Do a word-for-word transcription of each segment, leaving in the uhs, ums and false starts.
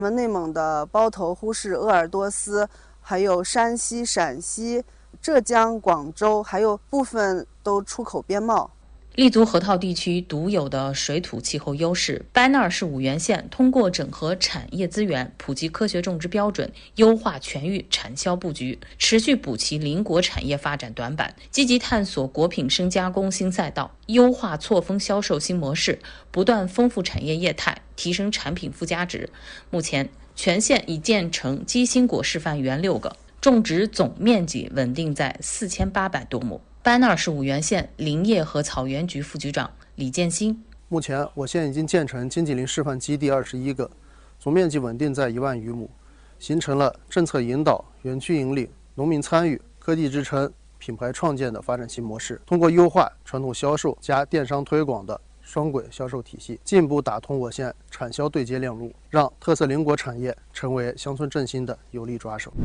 我们内蒙的包头、呼市、鄂尔多斯，还有山西、陕西、浙江、广州，还有部分都出口边贸。 立足河套地区独有的水土气候优势，班纳尔市五原县通过整合产业资源、普及科学种植标准、优化全域产销布局，持续补齐邻国产业发展短板，积极探索果品深加工新赛道，优化错峰销售新模式，不断丰富产业业态，提升产品附加值。目前，全县已建成鸡心果示范园六个，种植总面积稳定在四千八百多亩。班纳尔市五原县林业和草原局副局长李建新： 目前，我县已经建成经济林示范基地二十一个，总面积稳定在一万余亩，形成了政策引导、园区引领、农民参与、科技支撑、品牌创建的发展新模式。通过优化传统销售加电商推广的双轨销售体系，进一步打通我县产销对接链路，让特色邻国产业成为乡村振兴的有力抓手。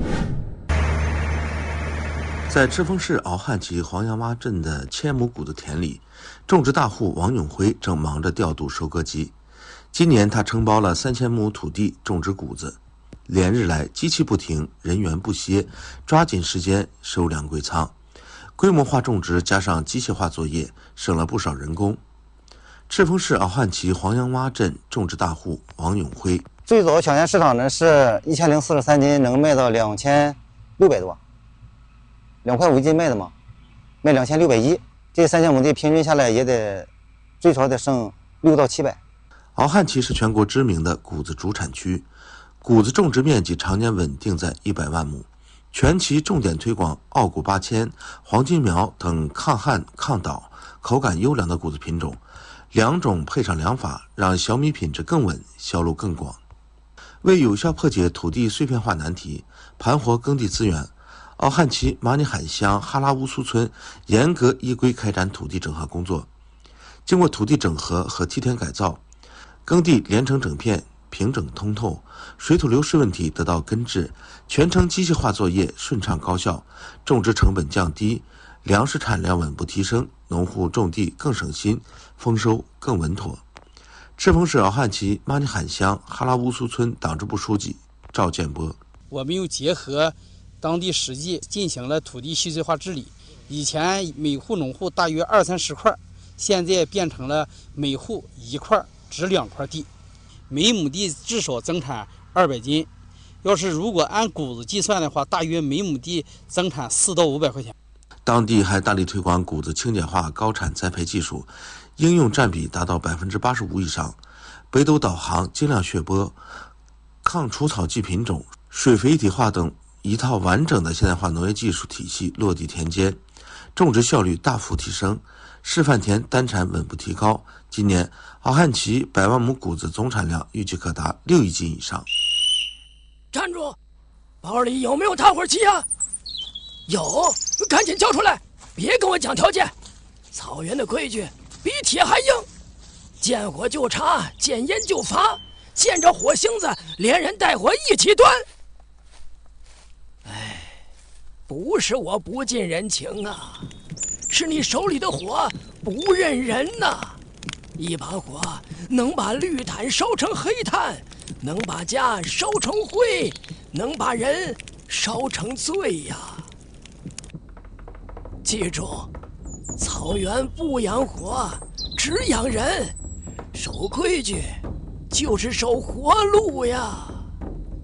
在赤峰市敖汉旗黄杨洼镇的千亩谷子田里，种植大户王永辉正忙着调度收割机。今年他承包了三千亩土地种植谷子，连日来机器不停，人员不歇，抓紧时间收粮归仓。规模化种植加上机械化作业，省了不少人工。赤峰市敖汉旗黄杨洼镇种植大户王永辉： 最早小年市场呢是一千零四十三斤，能卖到两千六百多。两块五一斤卖的嘛，卖两千六百一，这三千亩地平均下来也得最少得剩六到七百。 敖汉旗是全国知名的谷子主产区，谷子种植面积常年稳定在一百万亩。全旗重点推广傲谷八千、黄金苗等抗旱抗倒、口感优良的谷子品种，两种配上良法，让小米品质更稳，销路更广。为有效破解土地碎片化难题，盘活耕地资源，敖汉旗马尼罕乡哈拉乌苏村严格依规开展土地整合工作。经过土地整合和梯田改造，耕地连成整片，平整通透，水土流失问题得到根治，全程机械化作业顺畅高效，种植成本降低，粮食产量稳步提升，农户种地更省心，丰收更稳妥。赤峰市敖汉旗马尼罕乡哈拉乌苏村党支部书记赵建波： 我们又结合当地实际进行了土地细碎化治理，以前每户农户大约二三十块，现在变成了每户一块至两块地，每亩地至少增产二百斤。要是如果按谷子计算的话，大约每亩地增产四到五百块钱。 当地还大力推广谷子轻碱化高产栽培技术，应用占比达到百分之八十五以上。北斗导航、精量血播、抗除草剂品种、水肥一体化等一套完整的现代化农业技术体系落地田间，种植效率大幅提升，示范田单产稳步提高。今年敖汉旗百万亩谷子总产量预计可达六亿斤以上。 站住！包里有没有打火机啊？有，赶紧交出来！别跟我讲条件。草原的规矩比铁还硬，见火就查，见烟就罚，见着火星子连人带火一起端。哎，不是我不近人情啊，是你手里的火不认人呐！一把火能把绿炭烧成黑炭，能把家烧成灰，能把人烧成罪呀！记住，草原不养火，只养人。守规矩就是守活路呀！